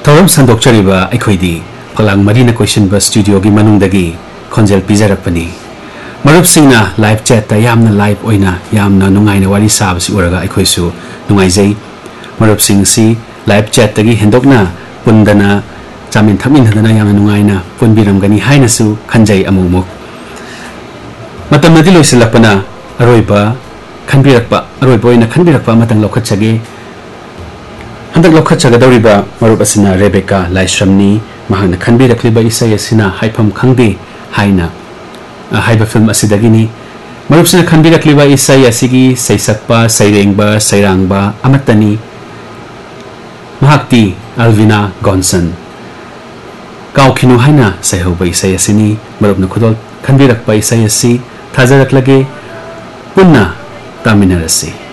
थौरम संदोक्चरिबा अखोइदी फलांग Marina question बस studio की मनुंगदगी खोंजेल पिजरपनी मरुपसिंगना live chat ता यामना लाइव ओइना यामना नुंगाइना वारी साबसि उरगा अखोइसु नुंगाइजै मरुपसिंग सि लाइव चैट तगी हेंदोकना पुंदना चामिन थमिनदना यामना नुंगाइना पुनबिरमगनी हाइनसु खंजै अमुमुक मतमदि लोइसिलपना अरोइबा खनबिरकपा अरोइबा ओइना खनबिरकपा मतंग लौखटचगे हंदक लौखटचगदौरिबा मरुप असिना रेबेका लाइश्रमनी महांना खनबिरकलिबा इसै असिना हाइफम खंगदे हाइना हाइबा फिल्म असिदगिनी मरुपसिना खनबिरकलिबा इसै असिगी सैसक्पा सैरेंगबा सैरांगबा अमतनी महाक्ति अल्विना गॉन्सन काउखिनु हाइना सैहौबा इसै असिनी मरुपना खुदोल खनबिरकपा इसै असि थाजरकलगे पुन्ना तामिनरसी।